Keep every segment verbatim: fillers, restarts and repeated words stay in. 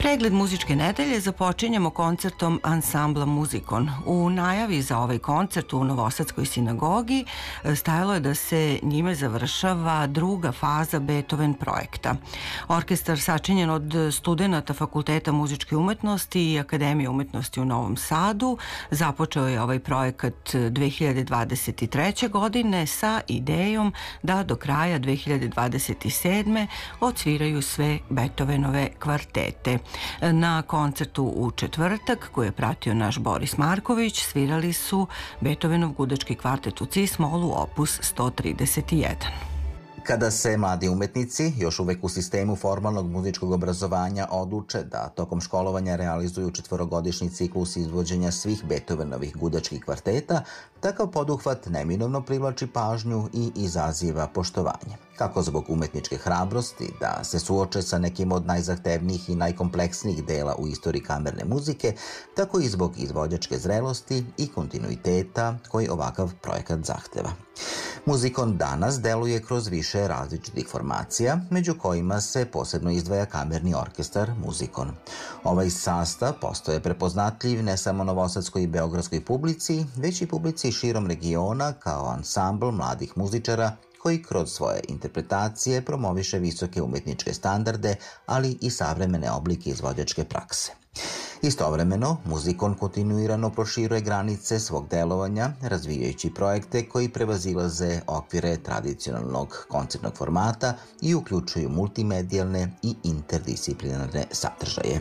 Pregled muzičke nedelje započinjemo koncertom ansambla Muzikon. U najavi za ovaj koncert u Novosadskoj sinagogi stajalo je da se njime završava druga faza Beethoven projekta. Orkestar sačinjen od studenata Fakulteta muzičke umetnosti i Akademije umetnosti u Novom Sadu započeo je ovaj projekat dve hiljade dvadeset treće. godine sa idejom da do kraja dve hiljade dvadeset sedme. odsviraju sve Beethovenove kvartete. Na koncertu u četvrtak, koji je pratio naš Boris Marković, svirali su Beethovenov gudački kvartet u cis-molu opus sto trideset jedan. Kada se mladi umetnici, još uvek u sistemu formalnog muzičkog obrazovanja, odluče da tokom školovanja realizuju četvorogodišnji ciklus izvođenja svih Beethovenovih gudačkih kvarteta, takav poduhvat neminovno privlači pažnju i izaziva poštovanje. Kako zbog umetničke hrabrosti da se suoče sa nekim od najzahtevnijih i najkompleksnijih dela u istoriji kamerne muzike, tako i zbog izvođačke zrelosti i kontinuiteta koji ovakav projekat zahteva. Muzikon danas deluje kroz više različitih formacija, među kojima se posebno izdvaja kamerni orkestar Muzikon. Ovaj sastav postoje prepoznatljiv ne samo novosadskoj i beogradskoj publici, već i publici širom regiona kao ansambl mladih muzičara koji kroz svoje interpretacije promoviše visoke umetničke standarde, ali i savremene oblike izvođačke prakse. Istovremeno, Muzikon kontinuirano proširuje granice svog delovanja, razvijajući projekte koji prevazilaze okvire tradicionalnog koncertnog formata i uključuju multimedijalne i interdisciplinarne sadržaje.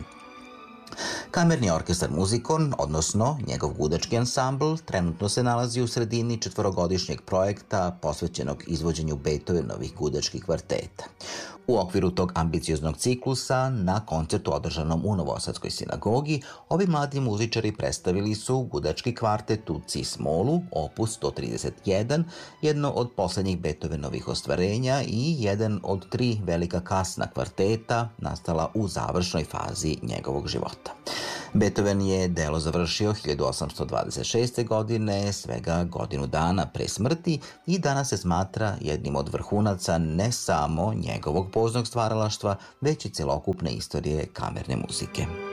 Kamerni orkestar Muzikon, odnosno njegov gudački ansambl, trenutno se nalazi u sredini četvorogodišnjeg projekta posvećenog izvođenju Beethovenovih gudačkih kvarteta. U okviru tog ambicioznog ciklusa, na koncertu održanom u Novosadskoj sinagogi, ovi mladi muzičari predstavili su gudački kvartet u cis-molu, opus sto trideset jedan, jedno od poslednjih Beethovenovih ostvarenja i jedan od tri velika kasna kvarteta nastala u završnoj fazi njegovog života. Beethoven je delo završio hiljadu osamsto dvadeset šeste. godine, svega godinu dana pre smrti, i danas se smatra jednim od vrhunaca ne samo njegovog poznog stvaralaštva, već i celokupne istorije kamerne muzike.